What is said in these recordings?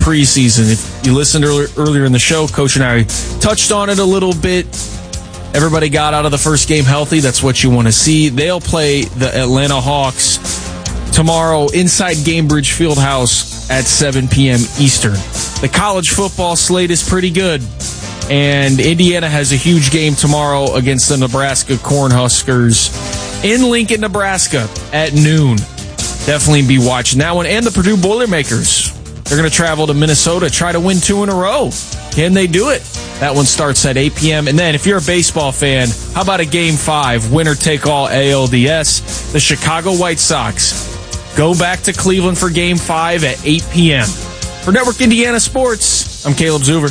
preseason. If you listened earlier in the show, Coach and I touched on it a little bit. Everybody got out of the first game healthy. That's what you want to see. They'll play the Atlanta Hawks tomorrow inside Gainbridge Fieldhouse at 7 p.m. Eastern. The college football slate is pretty good, and Indiana has a huge game tomorrow against the Nebraska Cornhuskers in Lincoln, Nebraska at noon. Definitely be watching that one. And the Purdue Boilermakers. They're going to travel to Minnesota, try to win 2 in a row. Can they do it? That one starts at 8 p.m. And then if you're a baseball fan, how about a Game 5, winner-take-all ALDS? The Chicago White Sox go back to Cleveland for Game 5 at 8 p.m. For Network Indiana Sports, I'm Caleb Zuber.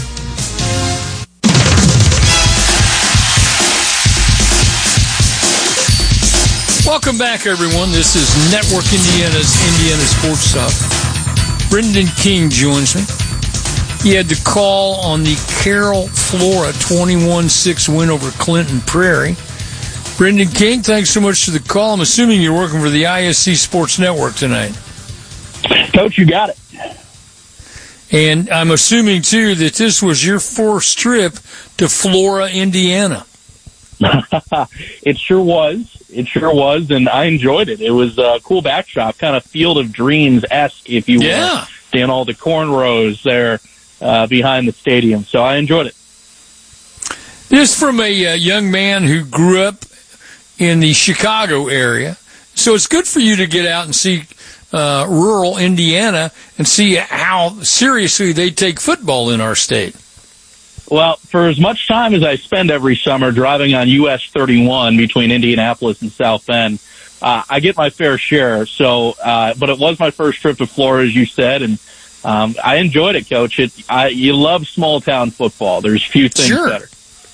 Welcome back, everyone. This is Network Indiana's Indiana Sports Talk. Brendan King joins me. He had the call on the Carroll, Flora 21-6 win over Clinton Prairie. Brendan King, thanks so much for the call. I'm assuming you're working for the ISC Sports Network tonight. Coach, you got it. And I'm assuming, too, that this was your first trip to Flora, Indiana. It sure was. It sure was, and I enjoyed it. It was a cool backdrop, kind of Field of Dreams-esque, if you will. Seeing all the cornrows there behind the stadium. So I enjoyed it. This from a young man who grew up in the Chicago area. So it's good for you to get out and see rural Indiana and see how seriously they take football in our state. Well, for as much time as I spend every summer driving on US 31 between Indianapolis and South Bend, I get my fair share. So, but it was my first trip to Florida, as you said, and I enjoyed it, Coach. You love small town football. There's few things better.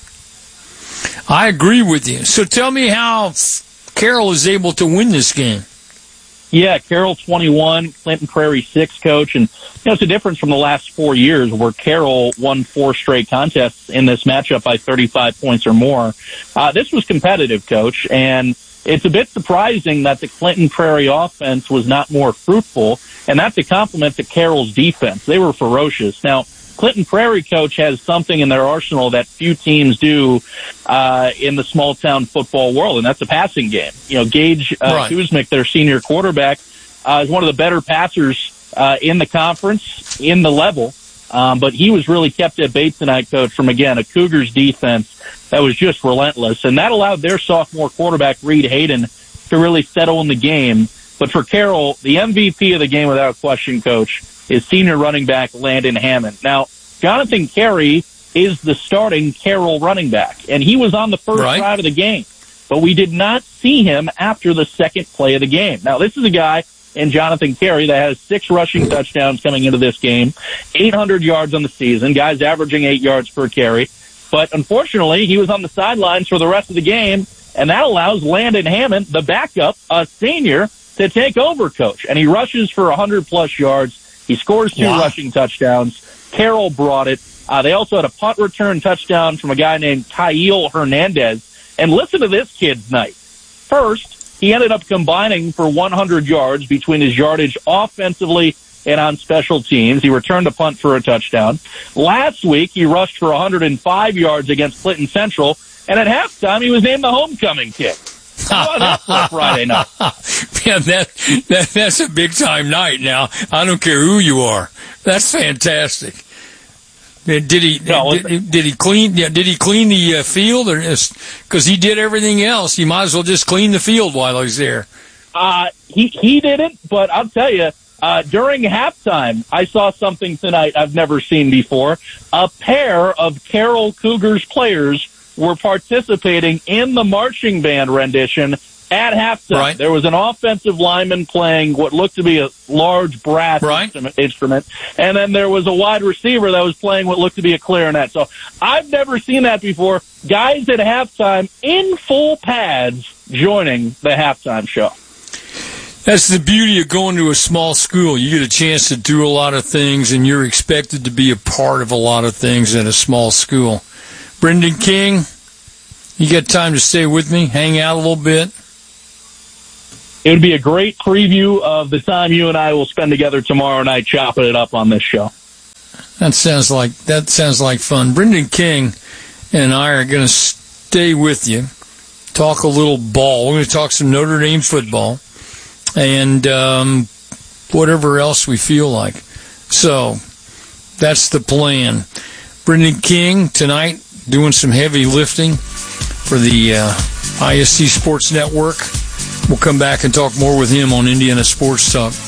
I agree with you. So tell me how Carroll is able to win this game. Yeah, Carroll 21, Clinton Prairie 6, Coach. And it's a difference from the last 4 years where Carroll won 4 straight contests in this matchup by 35 points or more. This was competitive, Coach, and it's a bit surprising that the Clinton Prairie offense was not more fruitful, and that's a compliment to Carroll's defense. They were ferocious. Now, Clinton Prairie, Coach, has something in their arsenal that few teams do in the small-town football world, and that's a passing game. You know, Gage Kuzmic, their senior quarterback, is one of the better passers in the conference, in the level, but he was really kept at bay tonight, Coach, from, again, a Cougars defense that was just relentless, and that allowed their sophomore quarterback, Reed Hayden, to really settle in the game. But for Carroll, the MVP of the game, without question, Coach, is senior running back Landon Hammond. Now, Jonathan Carey is the starting Carroll running back, and he was on the first drive of the game, but we did not see him after the second play of the game. Now, this is a guy in Jonathan Carey that has 6 rushing touchdowns coming into this game, 800 yards on the season, guys averaging 8 yards per carry, but unfortunately, he was on the sidelines for the rest of the game, and that allows Landon Hammond, the backup, a senior, to take over, Coach, and he rushes for 100-plus yards. He scores 2 rushing touchdowns. Carroll brought it. They also had a punt return touchdown from a guy named Kyle Hernandez. And listen to this kid's night. First, he ended up combining for 100 yards between his yardage offensively and on special teams. He returned a punt for a touchdown. Last week, he rushed for 105 yards against Clinton Central. And at halftime, he was named the homecoming kid. How about that for a Friday night? Man, that's a big time night now. I don't care who you are. That's fantastic. Did he clean the field, or because he did everything else? You might as well just clean the field while he's there. He didn't, but I'll tell you, during halftime, I saw something tonight I've never seen before. A pair of Carroll Cougars players were participating in the marching band rendition at halftime. Right. There was an offensive lineman playing what looked to be a large brass instrument, and then there was a wide receiver that was playing what looked to be a clarinet. So I've never seen that before. Guys at halftime in full pads joining the halftime show. That's the beauty of going to a small school. You get a chance to do a lot of things, and you're expected to be a part of a lot of things in a small school. Brendan King, you got time to stay with me, hang out a little bit? It would be a great preview of the time you and I will spend together tomorrow night chopping it up on this show. That sounds like fun. Brendan King and I are going to stay with you, talk a little ball. We're going to talk some Notre Dame football and whatever else we feel like. So that's the plan. Brendan King tonight doing some heavy lifting for the ISC Sports Network. We'll come back and talk more with him on Indiana Sports Talk.